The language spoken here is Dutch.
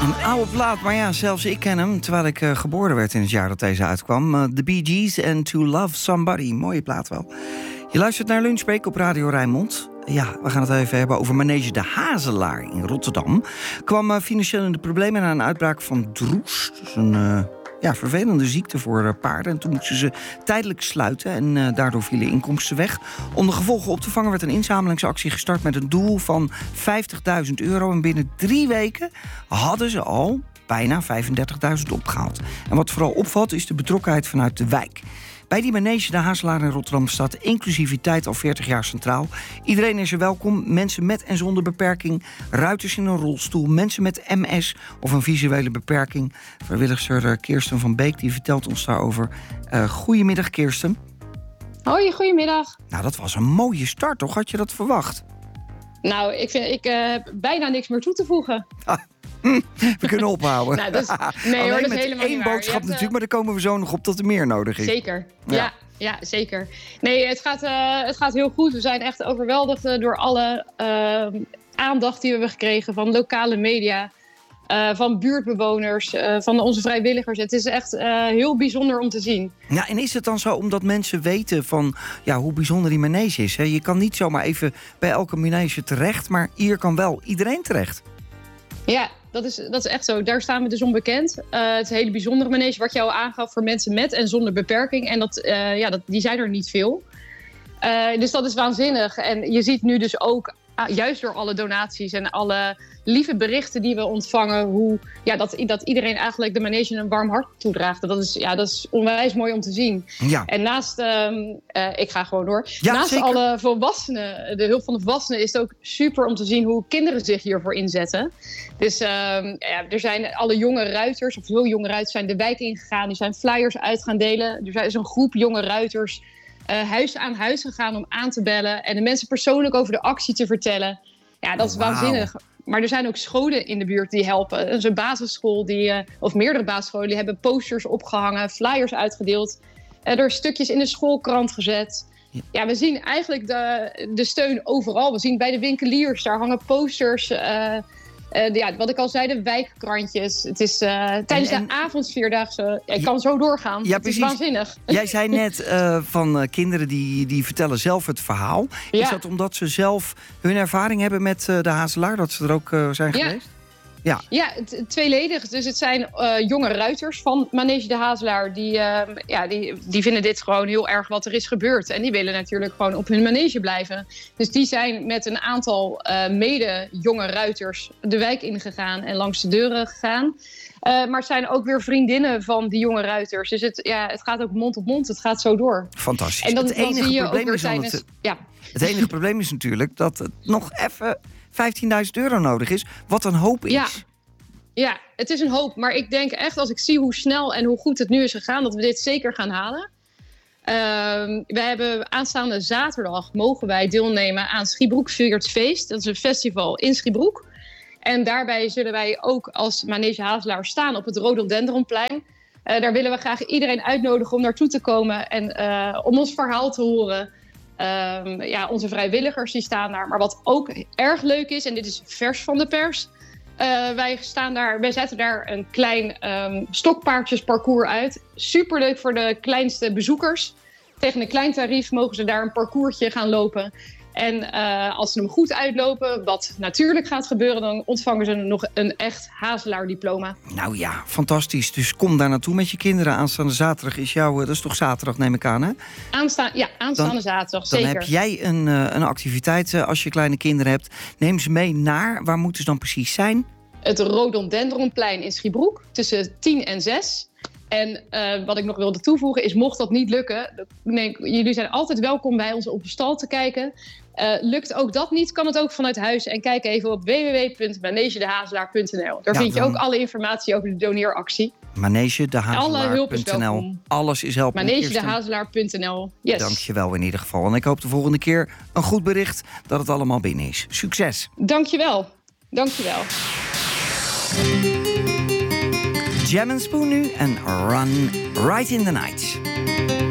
Een oude plaat, maar ja, zelfs ik ken hem... terwijl ik geboren werd in het jaar dat deze uitkwam. The Bee Gees en To Love Somebody. Mooie plaat wel. Je luistert naar Lunchbreak op Radio Rijnmond. Ja, we gaan het even hebben over Manege de Hazelaar in Rotterdam. Kwam financieel in de problemen na een uitbraak van droes. Dus een vervelende ziekte voor paarden. En toen moesten ze tijdelijk sluiten en daardoor vielen inkomsten weg. Om de gevolgen op te vangen werd een inzamelingsactie gestart... met een doel van €50.000. En binnen 3 weken hadden ze al bijna 35.000 opgehaald. En wat vooral opvalt is de betrokkenheid vanuit de wijk. Bij die Manege de Hazelaar in Rotterdam staat inclusiviteit al 40 jaar centraal. Iedereen is er welkom. Mensen met en zonder beperking. Ruiters in een rolstoel. Mensen met MS of een visuele beperking. Vrijwilligster Kirsten van Beek die vertelt ons daarover. Goedemiddag, Kirsten. Hoi, goedemiddag. Nou, dat was een mooie start, toch? Had je dat verwacht? Nou, ik heb bijna niks meer toe te voegen. We kunnen ophouden. Nou, dat is helemaal met niet één waar. boodschap natuurlijk, maar daar komen we zo nog op dat er meer nodig is. Zeker, ja, zeker. Nee, het gaat heel goed. We zijn echt overweldigd door alle aandacht die we hebben gekregen van lokale media, van buurtbewoners, van onze vrijwilligers. Het is echt heel bijzonder om te zien. Ja, en is het dan zo omdat mensen weten van hoe bijzonder die manege is? Hè? Je kan niet zomaar even bij elke manege terecht, maar hier kan wel iedereen terecht. Ja, dat is echt zo. Daar staan we dus onbekend. Het is een hele bijzondere manege, wat je al aangaf, voor mensen met en zonder beperking. En die zijn er niet veel. Dus dat is waanzinnig. En je ziet nu dus ook, juist door alle donaties en alle lieve berichten die we ontvangen, dat iedereen eigenlijk de manege een warm hart toedraagt. Dat is onwijs mooi om te zien. Ja. En naast, ik ga gewoon door. Ja, naast zeker. Alle volwassenen, de hulp van de volwassenen, is het ook super om te zien hoe kinderen zich hiervoor inzetten. Dus er zijn alle jonge ruiters, of heel jonge ruiters, zijn de wijk ingegaan. Die zijn flyers uit gaan delen. Er is een groep jonge ruiters huis aan huis gegaan om aan te bellen en de mensen persoonlijk over de actie te vertellen. Ja, dat is waanzinnig. Maar er zijn ook scholen in de buurt die helpen. Er is een basisschool, of meerdere basisscholen, die hebben posters opgehangen, flyers uitgedeeld. Er stukjes in de schoolkrant gezet. Ja, we zien eigenlijk de steun overal. We zien bij de winkeliers, daar hangen posters. Wat ik al zei, de wijkkrantjes. Het is tijdens de avondsvierdaagse. Ik kan zo doorgaan. Ja, het is waanzinnig. Jij zei net van kinderen die vertellen zelf het verhaal. Ja. Is dat omdat ze zelf hun ervaring hebben met de Hazelaar? Dat ze er ook zijn geweest? Ja, tweeledig. Dus het zijn jonge ruiters van Manege de Hazelaar. Die vinden dit gewoon heel erg wat er is gebeurd. En die willen natuurlijk gewoon op hun manege blijven. Dus die zijn met een aantal mede-jonge ruiters de wijk ingegaan en langs de deuren gegaan. Maar het zijn ook weer vriendinnen van die jonge ruiters. Dus het gaat ook mond op mond. Het gaat zo door. Fantastisch. En dan zie je ook weer zijn... Het enige probleem is natuurlijk dat het nog even €15.000 nodig is. Wat een hoop is. Ja, het is een hoop. Maar ik denk echt, als ik zie hoe snel en hoe goed het nu is gegaan, dat we dit zeker gaan halen. We hebben aanstaande zaterdag mogen wij deelnemen aan Schiebroek Viert Feest. Dat is een festival in Schiebroek. En daarbij zullen wij ook als Manege Hazelaar staan op het Rhododendronplein. Daar willen we graag iedereen uitnodigen om naartoe te komen en om ons verhaal te horen. Onze vrijwilligers die staan daar. Maar wat ook erg leuk is, en dit is vers van de pers. Wij zetten daar een klein stokpaardjesparcours uit. Superleuk voor de kleinste bezoekers. Tegen een klein tarief mogen ze daar een parcoursje gaan lopen. En als ze hem goed uitlopen, wat natuurlijk gaat gebeuren, dan ontvangen ze nog een echt Hazelaar-diploma. Nou ja, fantastisch. Dus kom daar naartoe met je kinderen. Aanstaande zaterdag is dat is toch zaterdag, neem ik aan, hè? Aanstaande zaterdag, zeker. Dan heb jij een activiteit als je kleine kinderen hebt. Neem ze mee naar, waar moeten ze dan precies zijn? Het Rhododendronplein in Schiebroek, tussen 10 en 6. En wat ik nog wilde toevoegen is, mocht dat niet lukken, jullie zijn altijd welkom bij ons op de stal te kijken. Lukt ook dat niet, kan het ook vanuit huis. En kijk even op www.manegedehazelaar.nl. Daar vind je ook alle informatie over de doneeractie. Manegedehazelaar.nl. Alles is helpen. Manegedehazelaar.nl. Yes. Dankjewel in ieder geval. En ik hoop de volgende keer een goed bericht dat het allemaal binnen is. Succes. Dankjewel. Jam & Spoon nu en Run Right in the Night.